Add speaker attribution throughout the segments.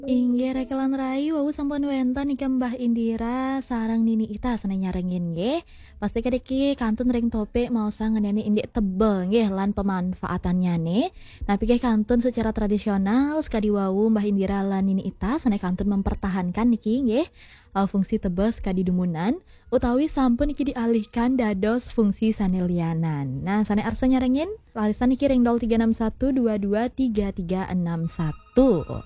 Speaker 1: Inggih rekelan rai wau sampun wenten iki Mbah Indira sarang Nini Ita seneng nyarengin nggih. Pasti kediki kantun ring topik mau ngeneni indik tebel nggih lan pemanfaatannya nih. Tapi kayak kantun secara tradisional sekadi wau Mbah Indira lan Nini Ita seneng kantun mempertahankan niki nggih. Fungsi tebel sekadi dumunan utawi sampun iki dialihkan dados fungsi sanelianan. Nah, sane arsa nyarengin lalisan iki ring 0361223361.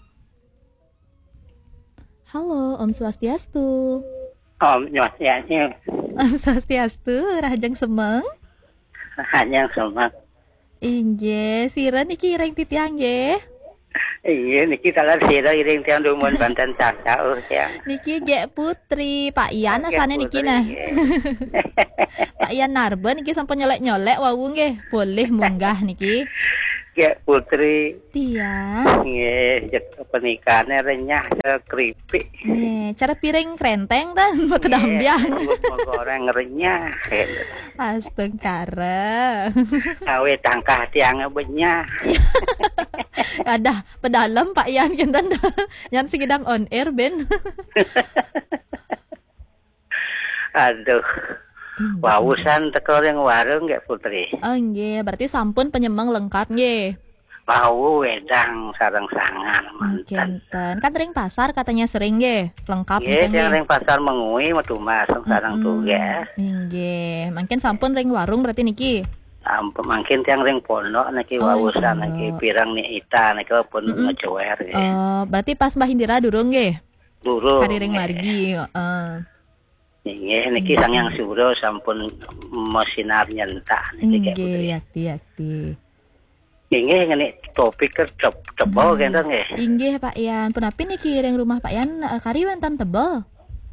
Speaker 1: Halo, Om Swastiastu.
Speaker 2: Om Nyosyanya
Speaker 1: Om Swastiastu, Rahajeng Semeng.
Speaker 2: hanya semak.
Speaker 1: Inggih, siren iki ring titiang nggih.
Speaker 2: Iya, niki salah sira iring tiang dumun Banten Caca ya.
Speaker 1: Niki Gek Putri, Pak Ian asane niki nah. Pak Ian Narben niki sampun nyolek-nyolek wau nggih. Boleh munggah niki.
Speaker 2: Gek Putri.
Speaker 1: Tiang.
Speaker 2: Nggih, jek pernikahannya renyah keripik.
Speaker 1: Nih, cara piring krenteng dan kedambian.
Speaker 2: Goreng renyah.
Speaker 1: Astagfirullah.
Speaker 2: Awe tangkah tiangnya benyah.
Speaker 1: Ada pedalem Pak Ian kinten. Nyan sigedang on air ben.
Speaker 2: Aduh. Wausan teko ring warung Gek Putri.
Speaker 1: Oh nggih, berarti sampun penyemang lengkap nggih.
Speaker 2: Bau wedang sareng sangan manten.
Speaker 1: Kinten. Kan ring pasar katanya sering nggih, lengkap
Speaker 2: Nggih,
Speaker 1: nggih.
Speaker 2: ring pasar mengui metu mas sareng tugas.
Speaker 1: Nggih, mungkin sampun ring warung berarti niki.
Speaker 2: Mungkin tiang ring pondok niki wawusan niki pirang ni ita niki pun ngecuwer
Speaker 1: Berarti pas Mbah Indira durung nggih.
Speaker 2: Durung.
Speaker 1: Kari ring margi, heeh.
Speaker 2: Nggih niki Sangyang Suro sampun mesinar nyentak niki Gek Putri.
Speaker 1: Nggih, yakti.
Speaker 2: Nggih ngene topik tebel kenten nggih.
Speaker 1: Inggih Pak Ian, punapi niki ring rumah Pak Ian kari wenten tebel.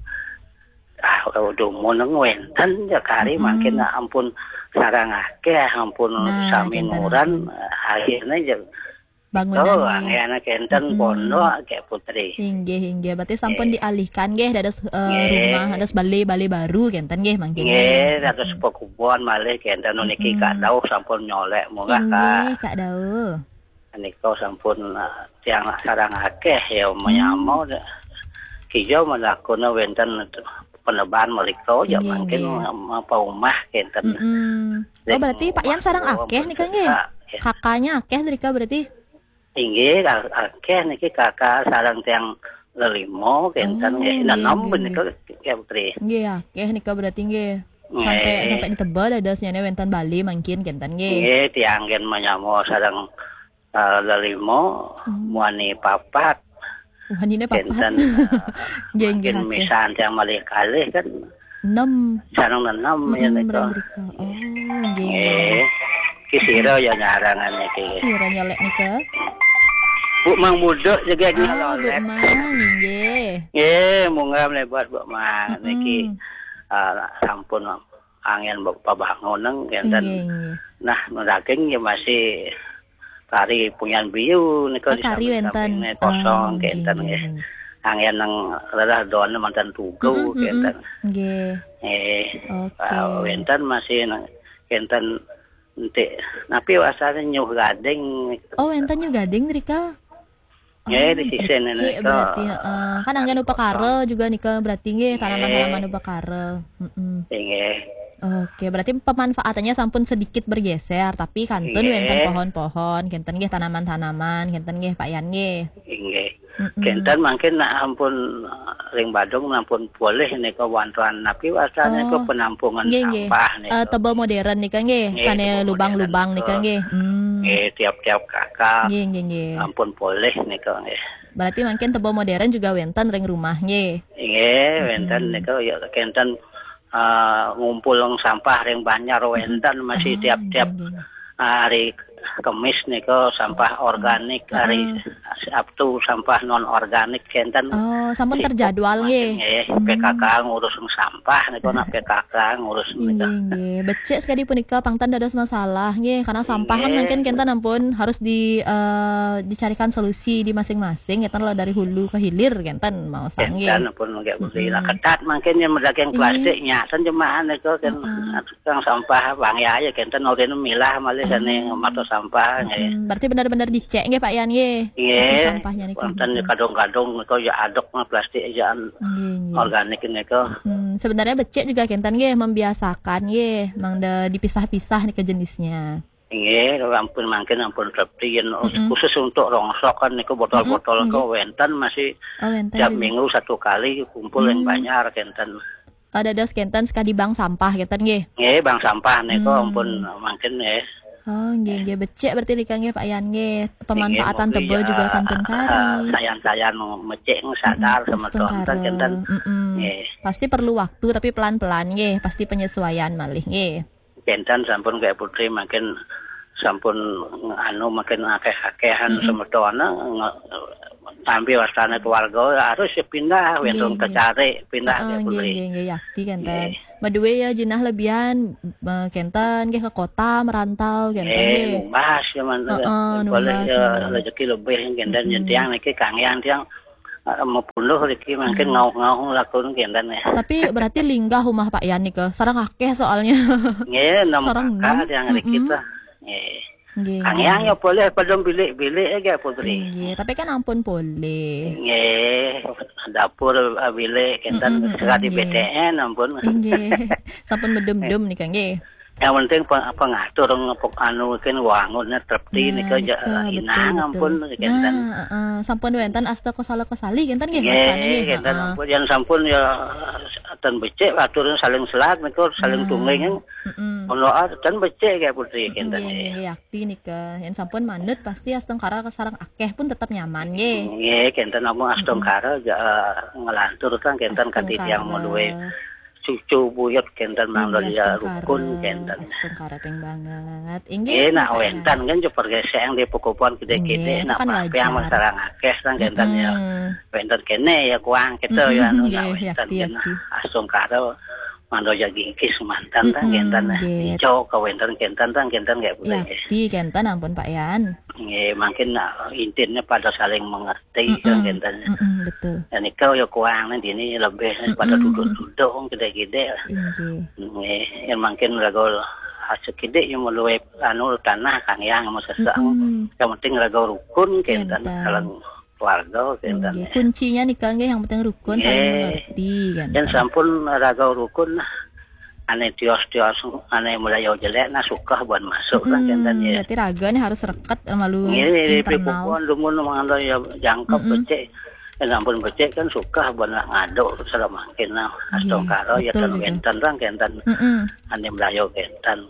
Speaker 2: Udah muneng wenten ya kari makin ampun sarang akeh ampun sami nguran akhirnya je
Speaker 1: bangunan
Speaker 2: anak kenten pondok Gek Putri.
Speaker 1: Inggih, berarti sampun dialihkan nggih dados rumah, dados balai baru kenten nggih mangkin.
Speaker 2: Nggih, dados pekubuan malih kenten niki Kak Dau sampun nyolek munggah
Speaker 1: Nggih, Kak Dau.
Speaker 2: Nika sampun tiang sarang akeh ya menyamo kijau melakuna wenten peneban mereka ya mungkin apa rumah kenten.
Speaker 1: Oh berarti Pak Ian sarang akeh nika nggih. Kakaknya akeh drika berarti.
Speaker 2: Inggih akeh niki kakak sarang tiang lelimo kenten nggih nanom nika ya Putri.
Speaker 1: Nggih akeh nika berarti nggih. Sampai ditebal dados nyane wenten Bali mangkin kenten nggih.
Speaker 2: Nggih tiang gen menyamo sareng lelimo muani papat.
Speaker 1: Hanine papat. Nggih
Speaker 2: misan tiang malih kalih kan
Speaker 1: 6
Speaker 2: sareng 6 ya nika.
Speaker 1: Oh nggih.
Speaker 2: Ki sira ya nyarangan iki.
Speaker 1: Sira nyolek nika.
Speaker 2: Bu Mang Mudok juga di
Speaker 1: Bu Mang nggih.
Speaker 2: Nggih, munggah mlebat Bu Mang niki sampun angin pabangun kenten. Nah, nuraking ya masih kari punyan biu nika
Speaker 1: kari wenten
Speaker 2: kosong kenten nggih. Angin nang lelah don mantan tugu kenten.
Speaker 1: Nggih.
Speaker 2: Wenten masih kenten entik. Napi wasane nyuh gading.
Speaker 1: Oh, wenten nyuh gading drika.
Speaker 2: Ya, di sisi
Speaker 1: nenek berarti kan anggen upakara juga nika berarti nggih tanaman-tanaman upakara.
Speaker 2: Nggih.
Speaker 1: Oke, berarti pemanfaatannya sampun sedikit bergeser, tapi kantun wenten pohon-pohon, kenten nggih tanaman-tanaman, kenten nggih Pak Yan nggih.
Speaker 2: Nggih. Kenten mungkin ampun ring Badung ampun boleh nika wantuan napi wasane ke penampungan sampah nika.
Speaker 1: Tebel modern nika nggih, sane lubang-lubang nika nggih.
Speaker 2: Nggih, tiap-tiap kakak.
Speaker 1: Nggih.
Speaker 2: Ampun boleh nika nggih.
Speaker 1: Berarti mungkin tebel modern juga wenten ring rumah nggih.
Speaker 2: Nggih, wenten nika ya kenten ngumpul sampah ring Banjar wenten masih tiap-tiap hari Kemis nika sampah organik, hari Sabtu sampah non organik kenten.
Speaker 1: Oh, sampun terjadwal nggih.
Speaker 2: PKK ngurus sampah nika nak PKK ngurus nika.
Speaker 1: Nggih, becik sekali punika pangtan dados masalah nggih karena sampah kan mungkin kenten ampun harus dicarikan solusi di masing-masing kenten lah dari hulu ke hilir kenten mau sang nggih.
Speaker 2: Kenten pun nggak boleh ketat mungkin yang medagang plastiknya san jemaah nika kan kang sampah bang ya kenten ora milah malih sane mata sampah nggih.
Speaker 1: Berarti benar-benar dicek nggih Pak Yan nggih.
Speaker 2: Nggih,
Speaker 1: sampahnya niki.
Speaker 2: Wonten kadung-kadung niku ya aduk mah plastik ya
Speaker 1: Nggih.
Speaker 2: organik niku.
Speaker 1: Sebenarnya becek juga kentan nggih membiasakan nggih, mangda dipisah-pisah nih ke jenisnya.
Speaker 2: Nggih, ampun mangkin ampun repti yen khusus untuk rongsok kan niku botol-botol ke wenten masih
Speaker 1: Wenten
Speaker 2: tiap
Speaker 1: juga.
Speaker 2: minggu 1 kali kumpul yang banyak kenten.
Speaker 1: Ada dos kentan sekali bank sampah kentan nggih.
Speaker 2: Nggih, bang sampah niku ampun mangkin nggih.
Speaker 1: Oh, nggih becek berarti dika nggih Pak Yan nggih. Pemanfaatan
Speaker 2: Nggih,
Speaker 1: tebe juga kantun kari.
Speaker 2: Sayan-sayan mecek sadar sama
Speaker 1: Kantun
Speaker 2: tonton
Speaker 1: kare.
Speaker 2: kenten. Nggih.
Speaker 1: Pasti perlu waktu tapi pelan-pelan nggih, pasti penyesuaian malih nggih.
Speaker 2: Kenten sampun kayak putri makin sampun anu makin akeh-akehan semetona tampil wastane keluarga harus pindah wendong kecari pindah kayak putri.
Speaker 1: Nggih yakti kentan. Maduwe ya jenah lebihan kentan nggih ke kota merantau kentan nggih.
Speaker 2: Numbas ya man. Boleh ya rezeki lebih kenten tiang niki kangean tiang mau bunuh iki mungkin ngau-ngau lakon kenten ya.
Speaker 1: Tapi berarti linggah rumah Pak Yani ke sarang akeh soalnya.
Speaker 2: Nggih,
Speaker 1: Sarang
Speaker 2: kakak yang hari kita.
Speaker 1: Nggih.
Speaker 2: Kangean ya boleh padang bilik-bilik ya putri.
Speaker 1: Nggih, tapi kan ampun boleh.
Speaker 2: Nggih, dapur bilik kenten sekali BTN ampun.
Speaker 1: Nggih. Sampun medem-dem nih Kang nggih.
Speaker 2: Yang penting pengatur ngepok anu kan wangunnya terpti nika inang ampun kenten.
Speaker 1: Sampun wenten asta kesali kenten nggih
Speaker 2: Nggih,
Speaker 1: mastane nggih.
Speaker 2: kenten ampun yang sampun ya ten becek atur saling selat nika saling tungging. Ono ten becek kayak putri kenten.
Speaker 1: Nggih yakti nika. Yen sampun manut pasti astengkara kesarang akeh pun tetap nyaman nggih.
Speaker 2: Nggih, kenten amung astengkara ngelantur kan kenten kati yang mau duwe cucu buyut kenten mangga ya rukun kenten.
Speaker 1: Astengkara peng banget. Inggih.
Speaker 2: Nak wentan kan juga pergesean di pokok-pokokan gede-gede nak yang masalah akeh kan kenten ya. Wentan kene ya kuang kita ya anu nak wentan kena astengkara mando ya gingkis mantan kan kenten. Ijo ke wentan kenten kayak boleh.
Speaker 1: Yakti kenten ampun Pak Yan.
Speaker 2: Nggih, mungkin intinya pada saling mengerti kan kenten.
Speaker 1: Betul.
Speaker 2: Dan kau ya kuang nanti ini lebih pada duduk-duduk gede-gede. Nggih, yang mungkin ragol hasil gede yang meluai anu tanah kang yang mau sesak. Yang penting ragol rukun kenten dalam keluarga kenten.
Speaker 1: Kuncinya nih Kang yang penting rukun saling mengerti kan.
Speaker 2: Dan sampun ragol rukun aneh tios-tios aneh mulai jelek nah suka buat masuk lah kenten ya.
Speaker 1: Berarti raganya harus rekat malu
Speaker 2: internal.
Speaker 1: internal.
Speaker 2: Lumun manganda ya jangkep becek. Ampun becek kan suka buat ngaduk selama kena astongkaro ya kan kenten kan kenten. Ane melayu kenten.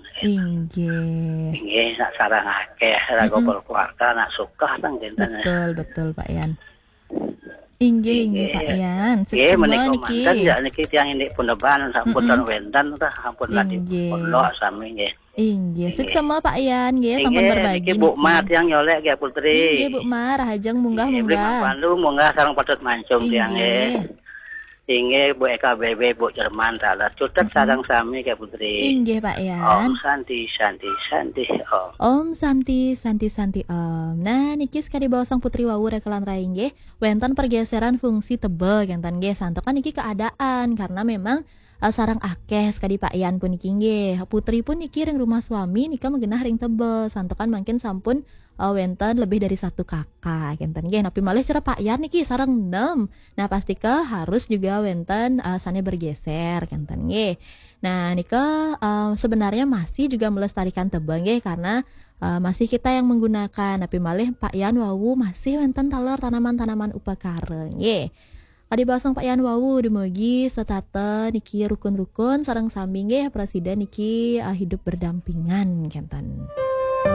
Speaker 2: Nggih, nak sarang akeh rago keluarga nak suka kan kenten.
Speaker 1: Betul Pak Yan. Inggih Pak Yan.
Speaker 2: Nggih menika manten ya niki tiyang ini puneban sampun wendan tah ampun lagi pondok sami nggih.
Speaker 1: Inggih, seksama Pak Yan nggih sampun berbagi.
Speaker 2: Nggih Bu Mat yang nyolek ya putri.
Speaker 1: Nggih Bu Mar, rahajeng munggah.
Speaker 2: Pandu munggah sareng patut mancung tiyang nggih. Inggih Bu EKBB Bu Jerman salah cutet sareng sami ya putri.
Speaker 1: Inggih Pak Yan.
Speaker 2: Om Santi Om.
Speaker 1: Om Santi Om. Nah niki sekali bawa sang putri wawu rekelan rai nggih. Wenten pergeseran fungsi tebe kenten nggih santokan niki keadaan karena memang sarang akeh sekali Pak Yan pun niki nggih. Putri pun niki ring rumah suami nika mengenah ring tebe santokan mangkin sampun wenten lebih dari 1 kakak kenten nggih. Tapi malih cara Pak Yan niki sareng 6. Nah pastika harus juga wenten sane bergeser kenten nggih. Nah nika sebenarnya masih juga melestarikan tebe nggih karena masih kita yang menggunakan tapi malih Pak Yan wawu masih wenten taler tanaman-tanaman upakara nggih. Kadi basang Pak Yan wawu demogi setata niki rukun-rukun sareng sami nggih presiden niki hidup berdampingan kenten.